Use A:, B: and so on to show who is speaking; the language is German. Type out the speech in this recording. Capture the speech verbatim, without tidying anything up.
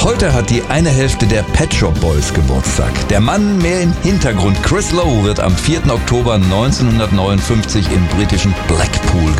A: Heute hat die eine Hälfte der Pet Shop Boys Geburtstag. Der Mann mehr im Hintergrund, Chris Lowe, wird am vierten Oktober neunzehnhundertneunundfünfzig im britischen Blackpool